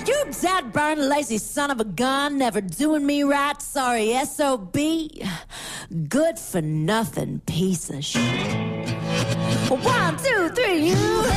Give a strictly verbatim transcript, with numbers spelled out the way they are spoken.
You dead, burn, lazy son of a gun, never doing me right, sorry, S O B. Good for nothing piece of shit. One, two, three, you